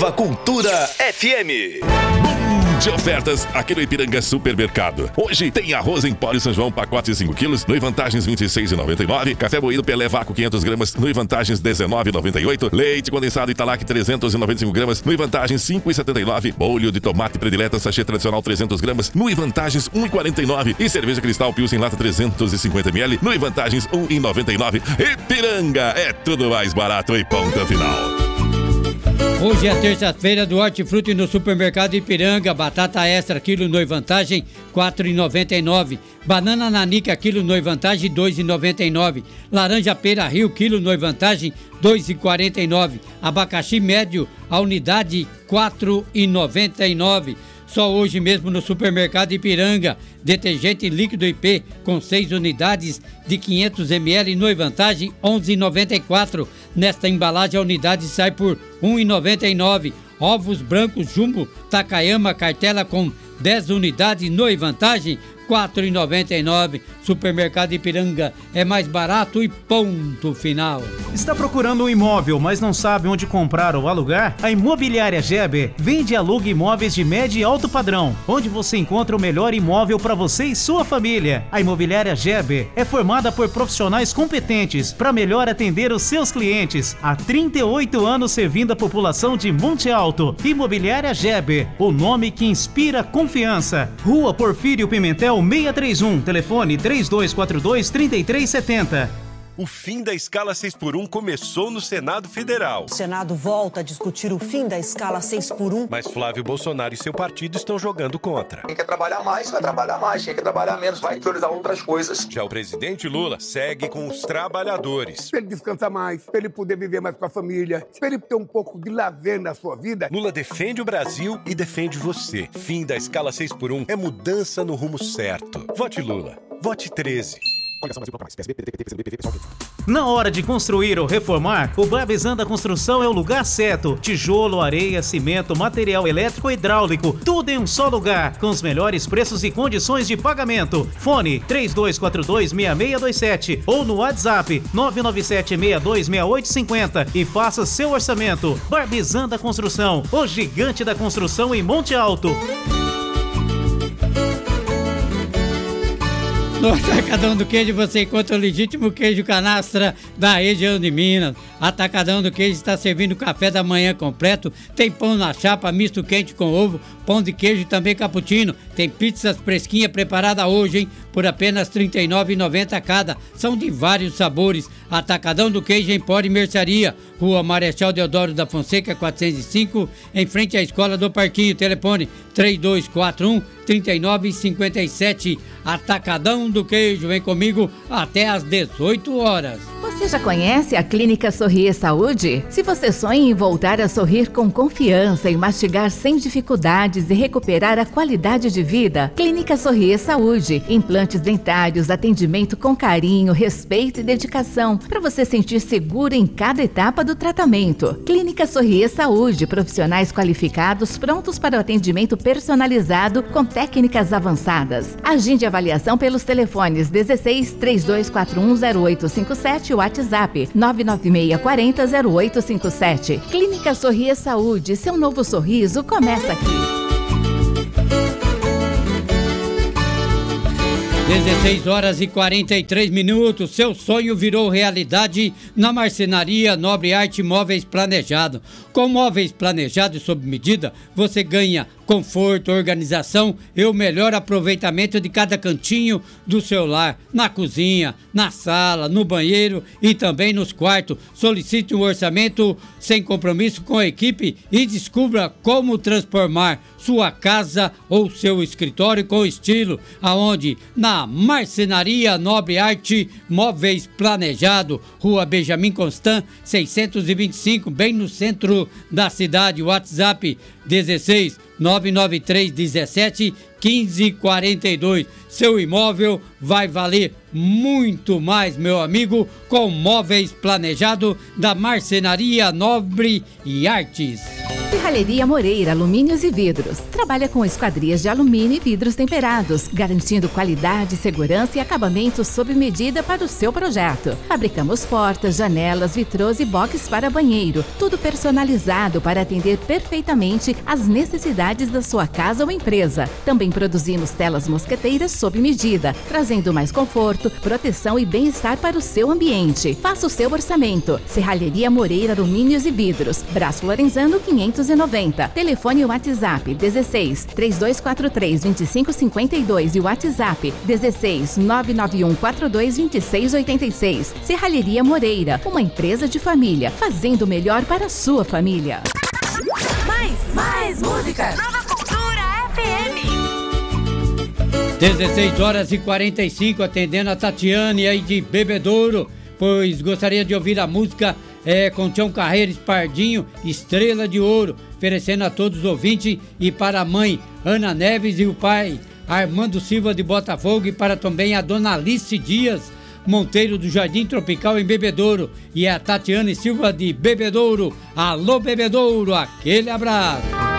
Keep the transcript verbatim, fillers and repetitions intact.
Nova Cultura F M. De ofertas aqui no Ipiranga Supermercado. Hoje tem arroz em pó São João, pacote cinco quilos, no Vantagens vinte e seis reais e noventa e nove centavos. Café moído Pelé Vácuo quinhentas gramas, no Vantagens dezenove reais e noventa e oito centavos. Leite condensado Italac trezentos e noventa e cinco gramas, no Vantagens cinco reais e setenta e nove centavos. Bolho de tomate predileta sachê tradicional trezentas gramas, no Vantagens um real e quarenta e nove centavos. E cerveja Cristal Pilsen lata trezentos e cinquenta mililitros, no Vantagens um real e noventa e nove centavos. Ipiranga é tudo mais barato e ponto final. Hoje é terça-feira do Hortifruti no Supermercado Ipiranga. Batata extra, quilo no Vantagem, quatro reais e noventa e nove centavos. Banana nanica, quilo no Vantagem, dois reais e noventa e nove centavos. Laranja pera Rio, quilo no Vantagem, dois reais e quarenta e nove centavos. Abacaxi médio, a unidade, quatro reais e noventa e nove centavos. Só hoje mesmo no Supermercado Ipiranga. Detergente líquido I P com seis unidades de quinhentos mililitros no Vantagem, onze reais e noventa e quatro centavos. Nesta embalagem a unidade sai por um real e noventa e nove centavos. Ovos brancos Jumbo Takayama cartela com dez unidades no Vantagem, quatro reais e noventa e nove centavos. Supermercado Ipiranga é mais barato e ponto final. Está procurando um imóvel, mas não sabe onde comprar ou alugar? A Imobiliária Geber vende e aluga imóveis de médio e alto padrão, onde você encontra o melhor imóvel para você e sua família. A Imobiliária Geber é formada por profissionais competentes para melhor atender os seus clientes. Há trinta e oito anos servindo a população de Monte Alto. Imobiliária Geber, o nome que inspira confiança. Rua Porfírio Pimentel seiscentos e trinta e um, telefone três dois quatro dois, três três sete zero. O fim da escala seis por um começou no Senado Federal. O Senado volta a discutir o fim da escala seis por um. Mas Flávio Bolsonaro e seu partido estão jogando contra. Quem quer trabalhar mais, vai trabalhar mais. Quem quer trabalhar menos, vai priorizar outras coisas. Já o presidente Lula segue com os trabalhadores. Para ele descansar mais, para ele poder viver mais com a família, para ele ter um pouco de lazer na sua vida. Lula defende o Brasil e defende você. Fim da escala seis por um é mudança no rumo certo. Vote Lula. Vote treze. Na hora de construir ou reformar, o Barbizan Construção é o lugar certo. Tijolo, areia, cimento, material elétrico e hidráulico, tudo em um só lugar, com os melhores preços e condições de pagamento. Fone três dois quatro dois, seis seis dois sete ou no WhatsApp nove nove sete, seis dois seis oito cinco zero e faça seu orçamento. Barbizan Construção, o gigante da construção em Monte Alto. No Atacadão do Queijo você encontra o legítimo queijo canastra da região de Minas. Atacadão do Queijo está servindo café da manhã completo. Tem pão na chapa, misto quente com ovo, pão de queijo e também cappuccino. Tem pizzas fresquinha preparada hoje, hein? Por apenas trinta e nove reais e noventa centavos cada. São de vários sabores. Atacadão do Queijo em Pó e Mercearia. Rua Marechal Deodoro da Fonseca, quatrocentos e cinco, em frente à Escola do Parquinho. Telefone três dois quatro um, três nove cinco sete. Atacadão do Queijo. Vem comigo até às dezoito horas. Você já conhece a Clínica Sorrir Saúde? Se você sonha em voltar a sorrir com confiança e mastigar sem dificuldades e recuperar a qualidade de vida, Clínica Sorrir Saúde. Implantes dentários, atendimento com carinho, respeito e dedicação, para você sentir seguro em cada etapa do tratamento. Clínica Sorrir Saúde, profissionais qualificados prontos para o atendimento personalizado com técnicas avançadas. Agende avaliação pelos telefones dezesseis, três dois quatro um, zero oito cinco sete, WhatsApp nove nove seis quatro zero, zero oito cinco sete. Clínica Sorrir Saúde, seu novo sorriso começa aqui. dezesseis horas e quarenta e três minutos. Seu sonho virou realidade na Marcenaria Nobre Arte Móveis Planejado. Com móveis planejados sob medida, você ganha conforto, organização e o melhor aproveitamento de cada cantinho do seu lar, na cozinha, na sala, no banheiro e também nos quartos. Solicite um orçamento sem compromisso com a equipe e descubra como transformar sua casa ou seu escritório com estilo, aonde? Na Marcenaria Nobre Arte Móveis Planejado, Rua Benjamin Constant, seiscentos e vinte e cinco, bem no centro da cidade. WhatsApp dezesseis, nove nove três, dezessete, quinze, quarenta e dois. Seu imóvel vai valer muito mais, meu amigo, com móveis planejado da Marcenaria Nobre e Artes. Serralheria Moreira Alumínios e Vidros. Trabalha com esquadrias de alumínio e vidros temperados, garantindo qualidade, segurança e acabamento sob medida para o seu projeto. Fabricamos portas, janelas, vitrôs e boxes para banheiro, tudo personalizado para atender perfeitamente às necessidades da sua casa ou empresa. Também produzimos telas mosqueteiras sob medida, trazendo mais conforto, proteção e bem-estar para o seu ambiente. Faça o seu orçamento. Serralheria Moreira Alumínios e Vidros. Brás Lorenzano quinhentos e noventa. Telefone e WhatsApp dezesseis, três dois quatro três, dois cinco cinco dois e WhatsApp dezesseis, nove nove um quatro dois, dois seis oito seis. Serralheria Moreira, uma empresa de família, fazendo o melhor para a sua família. Mais, mais música. Nova Cultura F M. dezesseis horas e quarenta e cinco, atendendo a Tatiane aí de Bebedouro, pois gostaria de ouvir a música é, com Tião Carreiro Espardinho, Estrela de Ouro, oferecendo a todos os ouvintes e para a mãe Ana Neves e o pai Armando Silva de Botafogo e para também a dona Alice Dias Monteiro do Jardim Tropical em Bebedouro e a Tatiane Silva de Bebedouro. Alô Bebedouro, aquele abraço.